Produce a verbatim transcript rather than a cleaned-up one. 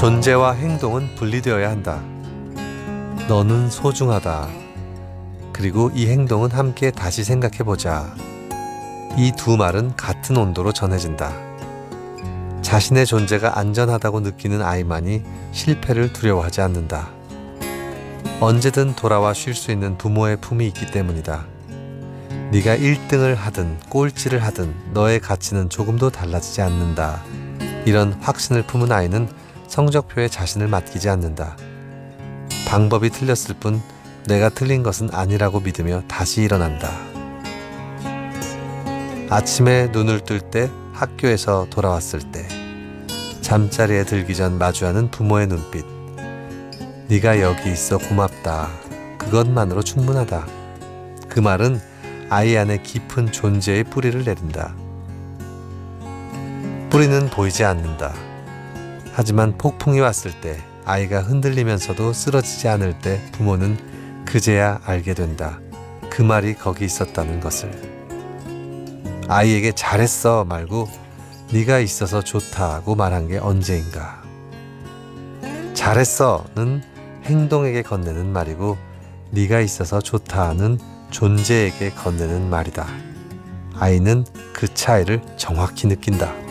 존재와 행동은 분리되어야 한다. 너는 소중하다. 그리고 이 행동은 함께 다시 생각해보자. 이 두 말은 같은 온도로 전해진다. 자신의 존재가 안전하다고 느끼는 아이만이 실패를 두려워하지 않는다. 언제든 돌아와 쉴 수 있는 부모의 품이 있기 때문이다. 네가 일 등을 하든 꼴찌를 하든 너의 가치는 조금도 달라지지 않는다. 이런 확신을 품은 아이는 성적표에 자신을 맡기지 않는다. 방법이 틀렸을 뿐 내가 틀린 것은 아니라고 믿으며 다시 일어난다. 아침에 눈을 뜰 때, 학교에서 돌아왔을 때, 잠자리에 들기 전 마주하는 부모의 눈빛. 네가 여기 있어 고맙다. 그것만으로 충분하다. 그 말은 아이 안에 깊은 존재의 뿌리를 내린다. 뿌리는 보이지 않는다. 하지만 폭풍이 왔을 때, 아이가 흔들리면서도 쓰러지지 않을 때 부모는 그제야 알게 된다. 그 말이 거기 있었다는 것을. 아이에게 잘했어 말고 네가 있어서 좋다고 말한 게 언제인가. 잘했어는 행동에게 건네는 말이고 네가 있어서 좋다는 존재에게 건네는 말이다. 아이는 그 차이를 정확히 느낀다.